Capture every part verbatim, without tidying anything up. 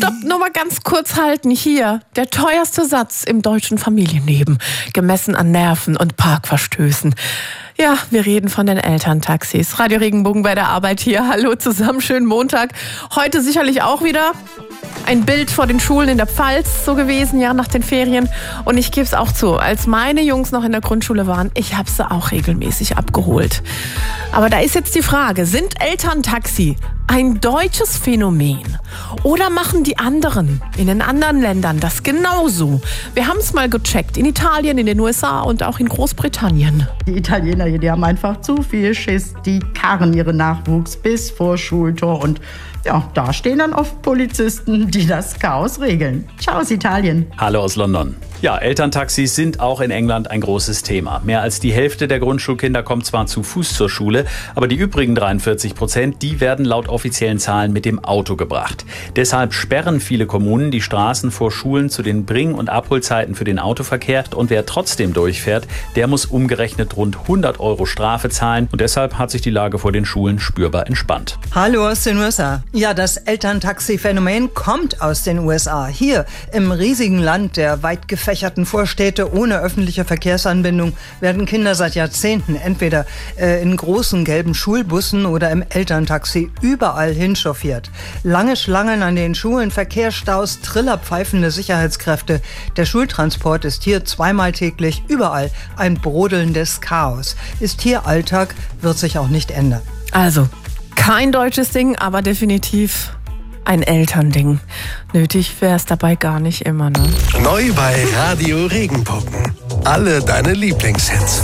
stopp, nur mal ganz kurz halten. Hier, der teuerste Satz im deutschen Familienleben, gemessen an Nerven und Parkverstößen. Ja, wir reden von den Elterntaxis. Radio Regenbogen bei der Arbeit hier. Hallo zusammen, schönen Montag. Heute sicherlich auch wieder ein Bild vor den Schulen in der Pfalz so gewesen, ja, nach den Ferien. Und ich gebe es auch zu, als meine Jungs noch in der Grundschule waren, ich habe sie auch regelmäßig abgeholt. Aber da ist jetzt die Frage, sind Elterntaxi ein deutsches Phänomen? Oder machen die anderen in den anderen Ländern das genauso? Wir haben es mal gecheckt, in Italien, in den U S A und auch in Großbritannien. Die Italiener hier, die haben einfach zu viel Schiss. Die karren ihren Nachwuchs bis vor Schultor. Und ja, da stehen dann oft Polizisten, die das Chaos regeln. Ciao aus Italien. Hallo aus London. Ja, Elterntaxis sind auch in England ein großes Thema. Mehr als die Hälfte der Grundschulkinder kommt zwar zu Fuß zur Schule, aber die übrigen dreiundvierzig Prozent, die werden laut offiziellen Zahlen mit dem Auto gebracht. Deshalb sperren viele Kommunen die Straßen vor Schulen zu den Bring- und Abholzeiten für den Autoverkehr. Und wer trotzdem durchfährt, der muss umgerechnet rund hundert Euro Strafe zahlen. Und deshalb hat sich die Lage vor den Schulen spürbar entspannt. Hallo aus den U S A. Ja, das Elterntaxi-Phänomen kommt aus den U S A. Hier im riesigen Land der weit gefächerten Vorstädte ohne öffentliche Verkehrsanbindung werden Kinder seit Jahrzehnten entweder äh, in großen gelben Schulbussen oder im Elterntaxi überall hinchauffiert. Lange Schlangen an den Schulen, Verkehrsstaus, trillerpfeifende Sicherheitskräfte. Der Schultransport ist hier zweimal täglich überall ein brodelndes Chaos. Ist hier Alltag, wird sich auch nicht ändern. Also, kein deutsches Ding, aber definitiv ein Elternding. Nötig wäre es dabei gar nicht immer, ne? Neu bei Radio Regenbogen. Alle deine Lieblingshits.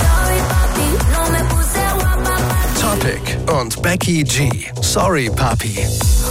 Topic und Becky G. Sorry, Papi.